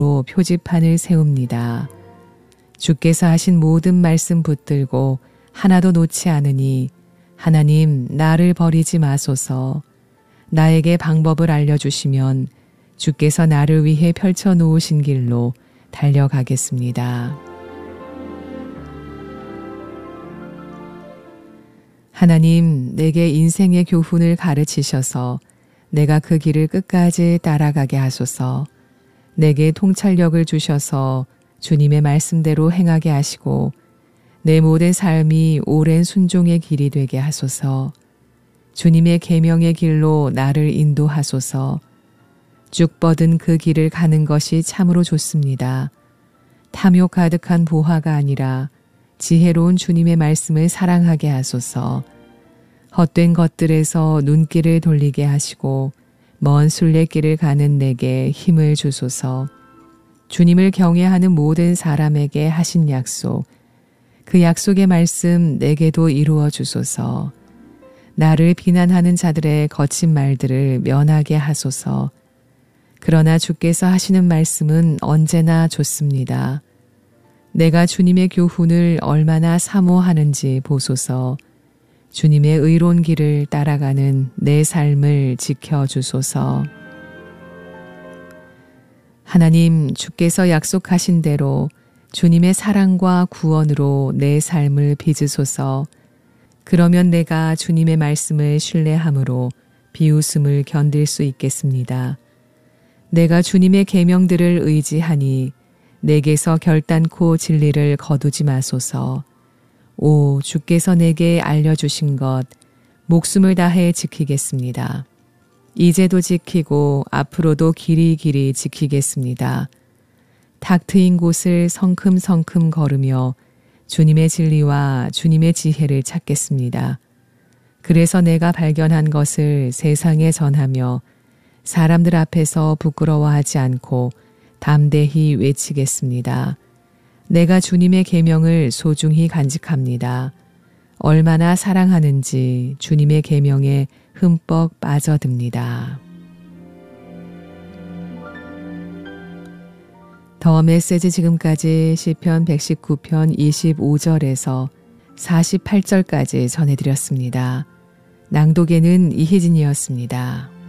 표지판을 세웁니다. 주께서 하신 모든 말씀 붙들고 하나도 놓지 않으니 하나님 나를 버리지 마소서. 나에게 방법을 알려주시면 주께서 나를 위해 펼쳐 놓으신 길로 달려가겠습니다. 하나님, 내게 인생의 교훈을 가르치셔서 내가 그 길을 끝까지 따라가게 하소서. 내게 통찰력을 주셔서 주님의 말씀대로 행하게 하시고 내 모든 삶이 오랜 순종의 길이 되게 하소서. 주님의 계명의 길로 나를 인도하소서. 쭉 뻗은 그 길을 가는 것이 참으로 좋습니다. 탐욕 가득한 보화가 아니라 지혜로운 주님의 말씀을 사랑하게 하소서. 헛된 것들에서 눈길을 돌리게 하시고 먼 순례길을 가는 내게 힘을 주소서. 주님을 경외하는 모든 사람에게 하신 약속, 그 약속의 말씀 내게도 이루어 주소서. 나를 비난하는 자들의 거친 말들을 면하게 하소서. 그러나 주께서 하시는 말씀은 언제나 좋습니다. 내가 주님의 교훈을 얼마나 사모하는지 보소서. 주님의 의로운 길을 따라가는 내 삶을 지켜주소서. 하나님, 주께서 약속하신 대로 주님의 사랑과 구원으로 내 삶을 빚으소서. 그러면 내가 주님의 말씀을 신뢰함으로 비웃음을 견딜 수 있겠습니다. 내가 주님의 계명들을 의지하니 내게서 결단코 진리를 거두지 마소서. 오, 주께서 내게 알려주신 것 목숨을 다해 지키겠습니다. 이제도 지키고 앞으로도 길이 지키겠습니다. 탁 트인 곳을 성큼성큼 걸으며 주님의 진리와 주님의 지혜를 찾겠습니다. 그래서 내가 발견한 것을 세상에 전하며 사람들 앞에서 부끄러워하지 않고 담대히 외치겠습니다. 내가 주님의 계명을 소중히 간직합니다. 얼마나 사랑하는지 주님의 계명에 흠뻑 빠져듭니다. 더 메시지 지금까지 시편 119편 25절에서 48절까지 전해드렸습니다. 낭독에는 이희진이었습니다.